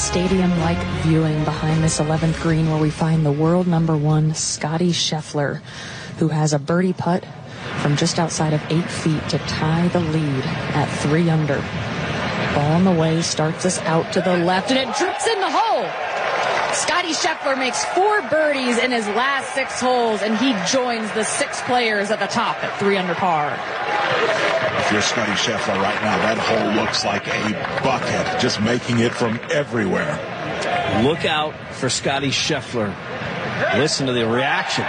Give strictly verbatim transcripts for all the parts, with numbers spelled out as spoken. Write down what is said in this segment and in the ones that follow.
stadium-like viewing behind this eleventh green, where we find the world number one, Scottie Scheffler, who has a birdie putt from just outside of eight feet to tie the lead at three under. Ball on the way, starts us out to the left, and it drips in the hole. Scottie Scheffler makes four birdies in his last six holes, and he joins the six players at the top at three under par. If you're Scottie Scheffler right now, that hole looks like a bucket, just making it from everywhere. Look out for Scottie Scheffler. Listen to the reaction.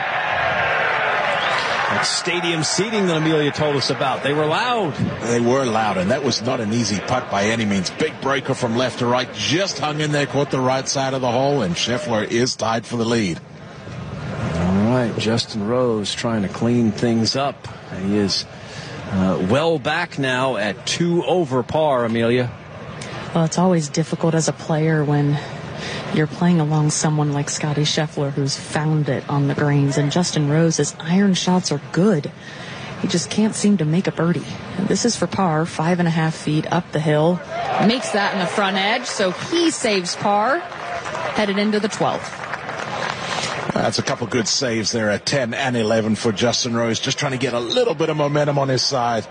That stadium seating that Amelia told us about, they were loud. They were loud, and that was not an easy putt by any means. Big breaker from left to right, just hung in there, caught the right side of the hole, and Scheffler is tied for the lead. All right, Justin Rose trying to clean things up. He is uh, well back now at two over par, Amelia. Well, it's always difficult as a player when you're playing along someone like Scottie Scheffler, who's found it on the greens. And Justin Rose's iron shots are good. He just can't seem to make a birdie. And this is for par, five and a half feet up the hill. Makes that in the front edge, so he saves par, headed into the twelfth. That's a couple good saves there at ten and eleven for Justin Rose, just trying to get a little bit of momentum on his side.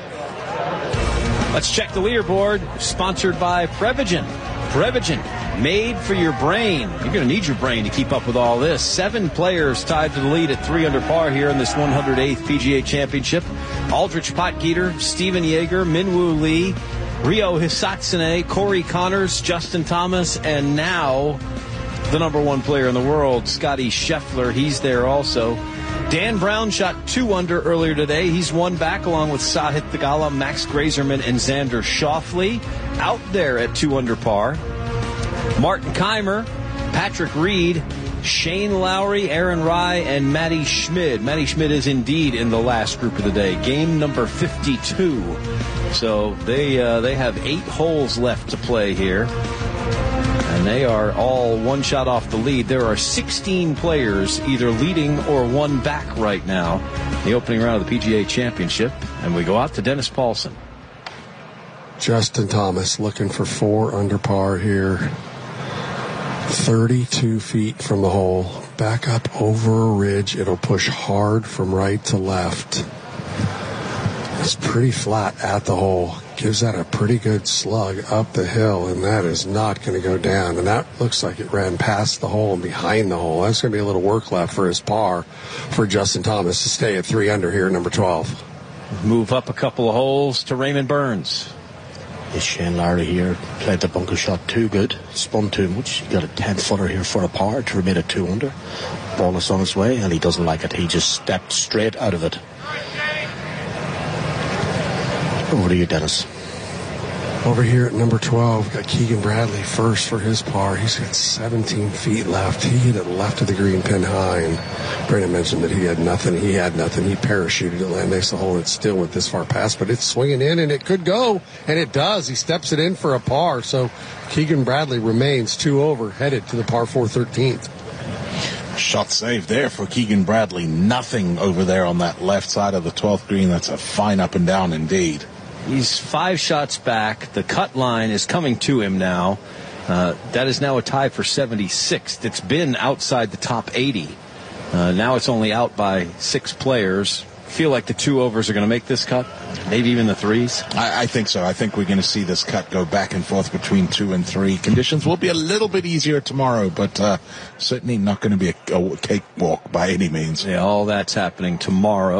Let's check the leaderboard, sponsored by Prevagen. Prevagen, made for your brain. You're going to need your brain to keep up with all this. Seven players tied to the lead at three under par here in this one hundred eighth P G A Championship. Aldrich Potgieter, Steven Yeager, Minwoo Lee, Ryo Hisatsune, Corey Connors, Justin Thomas, and now the number one player in the world, Scottie Scheffler. He's there also. Dan Brown shot two under earlier today. He's one back along with Sahith Theegala, Max Grazerman, and Xander Schauffele out there at two under par. Martin Keimer, Patrick Reed, Shane Lowry, Aaron Rai, and Matty Schmid. Matty Schmid is indeed in the last group of the day, game number fifty-two. So they uh, they have eight holes left to play here. And they are all one shot off the lead. There are sixteen players either leading or one back right now in the opening round of the P G A Championship. And we go out to Dennis Paulson. Justin Thomas looking for four under par here. thirty-two feet from the hole. Back up over a ridge. It'll push hard from right to left. It's pretty flat at the hole. Gives that a pretty good slug up the hill, and that is not going to go down. And that looks like it ran past the hole and behind the hole. That's going to be a little work left for his par for Justin Thomas to stay at three under here, number twelve. Move up a couple of holes to Raymond Burns. Is Shane Lowry here played the bunker shot too good, spun too much. He got a ten footer here for a par to remain at two under. Ball is on his way, and he doesn't like it. He just stepped straight out of it. Over to you, Dennis. Over here at number twelve, got Keegan Bradley first for his par. He's got seventeen feet left. He hit it left of the green pin high, and Brandon mentioned that he had nothing. He had nothing. He parachuted it, landed next to the hole, and it still went this far past, but it's swinging in, and it could go, and it does. He steps it in for a par, so Keegan Bradley remains two over, headed to the par four thirteenth. Shot saved there for Keegan Bradley. Nothing over there on that left side of the twelfth green. That's a fine up and down indeed. He's five shots back. The cut line is coming to him now. Uh, that is now a tie for seventy-sixth. It's been outside the top eighty. Uh, now it's only out by six players. Feel like the two overs are going to make this cut? Maybe even the threes? I, I think so. I think we're going to see this cut go back and forth between two and three. Conditions will be a little bit easier tomorrow, but uh, certainly not going to be a, a cakewalk by any means. Yeah, all that's happening tomorrow.